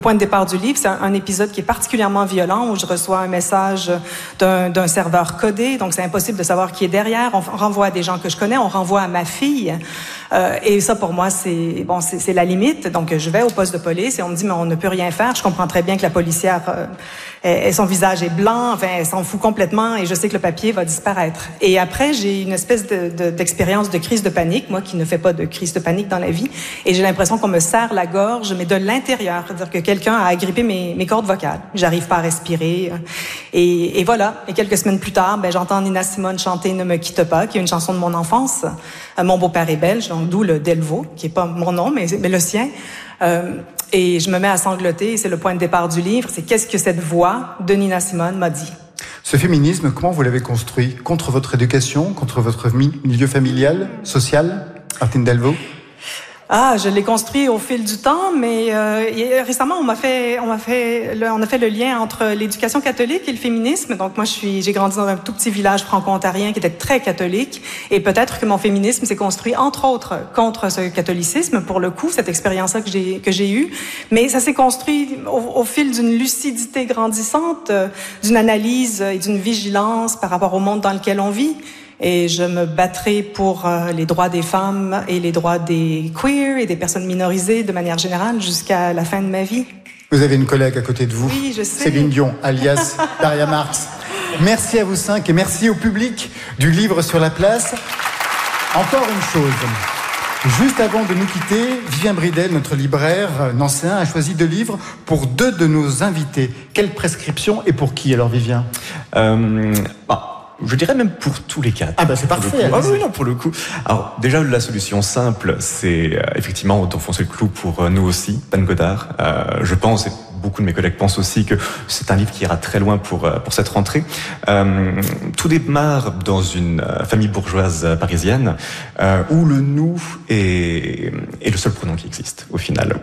Point de départ du livre, c'est un épisode qui est particulièrement violent où je reçois un message d'un serveur codé, donc c'est impossible de savoir qui est derrière. On renvoie à des gens que je connais, on renvoie à ma fille, et ça pour moi c'est la limite. Donc je vais au poste de police et on me dit mais on ne peut rien faire. Je comprends très bien que la policière, son visage est blanc, enfin elle s'en fout complètement et je sais que le papier va disparaître. Et après j'ai une espèce d'expérience de crise de panique, moi qui ne fais pas de crise de panique dans la vie, et j'ai l'impression qu'on me serre la gorge mais de l'intérieur, c'est-à-dire que quelqu'un a agrippé mes cordes vocales. J'arrive pas à respirer. Et voilà. Et quelques semaines plus tard, j'entends Nina Simone chanter Ne me quitte pas, qui est une chanson de mon enfance. Mon beau-père est belge, donc d'où le Delvaux, qui est pas mon nom, mais le sien. Et je me mets à sangloter. Et c'est le point de départ du livre. C'est qu'est-ce que cette voix de Nina Simone m'a dit. Ce féminisme, comment vous l'avez construit? Contre votre éducation, contre votre milieu familial, social, Martine Delvaux? Ah, je l'ai construit au fil du temps, mais récemment on a fait le lien entre l'éducation catholique et le féminisme. Donc moi j'ai grandi dans un tout petit village franco-ontarien qui était très catholique, et peut-être que mon féminisme s'est construit entre autres contre ce catholicisme, pour le coup, cette expérience-là que j'ai eue, mais ça s'est construit au fil d'une lucidité grandissante, d'une analyse et d'une vigilance par rapport au monde dans lequel on vit. Et je me battrai pour les droits des femmes et les droits des queers et des personnes minorisées de manière générale jusqu'à la fin de ma vie. Vous avez une collègue à côté de vous, oui, je sais. Céline Dion, alias Daria Marx. Merci à vous cinq et merci au public du Livre sur la Place. Encore une chose, juste avant de nous quitter, Vivien Bridel, notre libraire nancéen, a choisi 2 livres pour 2 de nos invités. Quelle prescription et pour qui alors, Vivien? Je dirais même pour tous les cas. Ah c'est parfait. Ah oui, non, pour le coup. Alors déjà, la solution simple, c'est effectivement d'enfoncer le clou pour nous aussi, Pan Godard. Je pense, et beaucoup de mes collègues pensent aussi, que c'est un livre qui ira très loin pour cette rentrée. Tout démarre dans une famille bourgeoise parisienne où le nous est le seul pronom qui existe au final.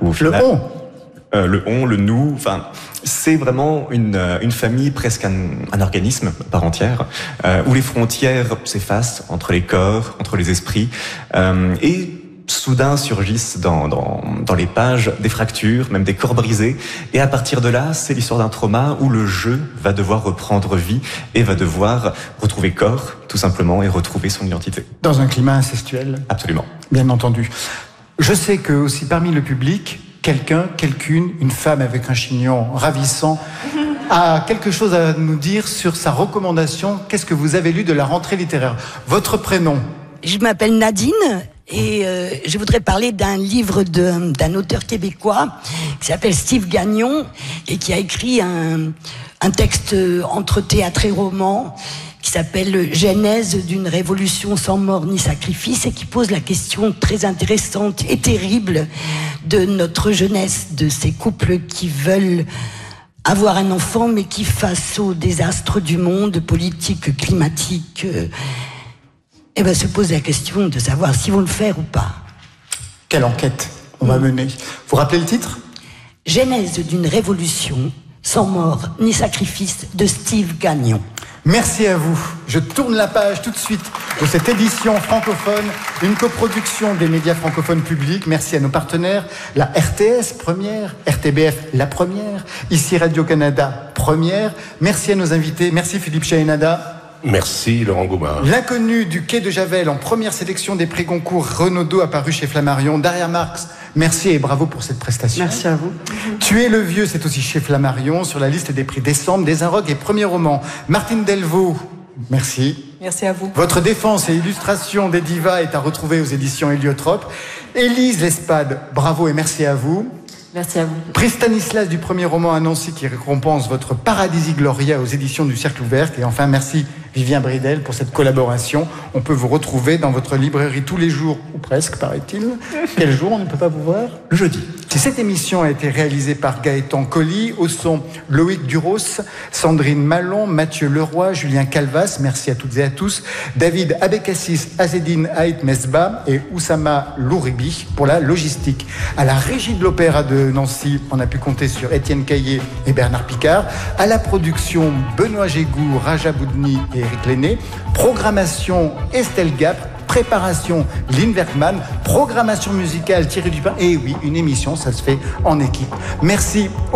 Le on, le nous, enfin, c'est vraiment une famille, presque un organisme par entière, où les frontières s'effacent entre les corps, entre les esprits, et soudain surgissent dans les pages des fractures, même des corps brisés, et à partir de là, c'est l'histoire d'un trauma où le jeu va devoir reprendre vie et va devoir retrouver corps, tout simplement, et retrouver son identité. Dans un climat incestuel? Absolument. Bien entendu. Je sais que aussi parmi le public, quelqu'une, une femme avec un chignon ravissant, a quelque chose à nous dire sur sa recommandation. Qu'est-ce que vous avez lu de la rentrée littéraire? Votre prénom? Je m'appelle Nadine et je voudrais parler d'un livre d'un auteur québécois qui s'appelle Steve Gagnon et qui a écrit un texte entre théâtre et roman qui s'appelle « Genèse d'une révolution sans mort ni sacrifice » et qui pose la question très intéressante et terrible de notre jeunesse, de ces couples qui veulent avoir un enfant mais qui, face au désastre du monde politique, climatique, se pose la question de savoir s'ils vont le faire ou pas. Quelle enquête on va mener? Vous rappelez le titre? Genèse d'une révolution sans mort ni sacrifice de Steve Gagnon. Merci à vous. Je tourne la page tout de suite de cette édition francophone, une coproduction des médias francophones publics. Merci à nos partenaires, la RTS première, RTBF la première, ici Radio-Canada première. Merci à nos invités. Merci Philippe Chahinada. Merci Laurent Goumard. L'inconnu du quai de Javel en première sélection des prix Goncourt Renaudot apparu chez Flammarion. Daria Marx, merci et bravo pour cette prestation. Merci à vous. Tuer le vieux, c'est aussi chez Flammarion, sur la liste des prix décembre, des Inrocks et premier roman. Martine Delvaux, merci. Merci à vous. Votre défense et illustration des divas est à retrouver aux éditions Héliotrope. Élise Lespade, bravo et merci à vous. Merci à vous. Prix Stanislas du premier roman à Nancy qui récompense votre Paradisi Gloria aux éditions du Cercle Ouvert. Et enfin, merci Vivien Bridel pour cette collaboration. On peut vous retrouver dans votre librairie tous les jours, ou presque, paraît-il. Quel jour on ne peut pas vous voir? Le jeudi. Cette émission a été réalisée par Gaëtan Colli, au son Loïc Duros, Sandrine Malon, Mathieu Leroy, Julien Calvas, merci à toutes et à tous, David Abekassis, Azedine Haït Mesba et Oussama Louribi pour la logistique. À la régie de l'Opéra de Nancy, on a pu compter sur Étienne Caillé et Bernard Picard. À la production, Benoît Gégou, Raja Boudni et Éric Lenné. Programmation, Estelle Gap. Préparation, Lynn Werkman. Programmation musicale, Thierry Dupin. Et oui, une émission, ça se fait en équipe. Merci.